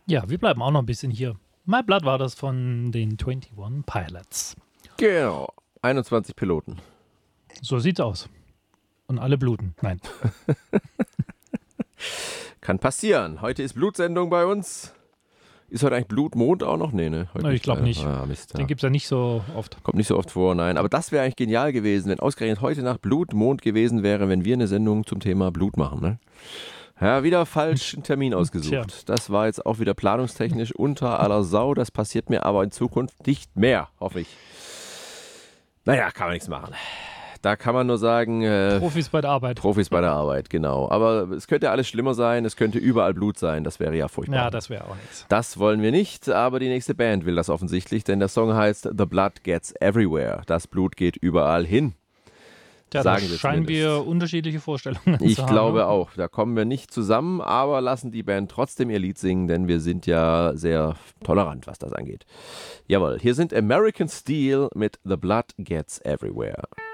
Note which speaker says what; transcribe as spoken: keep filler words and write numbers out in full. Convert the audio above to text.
Speaker 1: Ja, wir bleiben auch noch ein bisschen hier. My Blood war das von den einundzwanzig Pilots.
Speaker 2: Genau, einundzwanzig Piloten.
Speaker 1: So sieht's aus. Und alle bluten. Nein.
Speaker 2: Kann passieren. Heute ist Blutsendung bei uns. Ist heute eigentlich Blutmond auch noch? Nee, ne? Heute
Speaker 1: Na, ich glaube nicht.
Speaker 2: Ah, Mist, ja.
Speaker 1: Den gibt es ja nicht so oft.
Speaker 2: Kommt nicht so oft vor, nein. Aber das wäre eigentlich genial gewesen, wenn ausgerechnet heute Nacht Blutmond gewesen wäre, wenn wir eine Sendung zum Thema Blut machen, ne? Ja, wieder falsch einen Termin ausgesucht.
Speaker 1: Tja.
Speaker 2: Das war jetzt auch wieder planungstechnisch unter aller Sau. Das passiert mir aber in Zukunft nicht mehr, hoffe ich. Naja, kann man nichts machen. Da kann man nur sagen, äh,
Speaker 1: Profis bei der Arbeit.
Speaker 2: Profis bei der Arbeit, genau. Aber es könnte alles schlimmer sein, es könnte überall Blut sein, das wäre ja furchtbar.
Speaker 1: Ja, das wäre auch nichts.
Speaker 2: Das wollen wir nicht, aber die nächste Band will das offensichtlich, denn der Song heißt The Blood Gets Everywhere. Das Blut geht überall hin.
Speaker 1: Ja, da
Speaker 2: Sagen wir
Speaker 1: scheinen
Speaker 2: zumindest.
Speaker 1: wir unterschiedliche Vorstellungen
Speaker 2: Ich
Speaker 1: zu haben.
Speaker 2: glaube auch, da kommen wir nicht zusammen, aber lassen die Band trotzdem ihr Lied singen, denn wir sind ja sehr tolerant, was das angeht. Jawohl, hier sind American Steel mit The Blood Gets Everywhere.